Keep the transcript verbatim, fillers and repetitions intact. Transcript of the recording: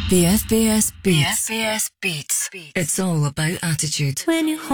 The F B S The Beats. F B S Beats. It's all about attitude. When you hold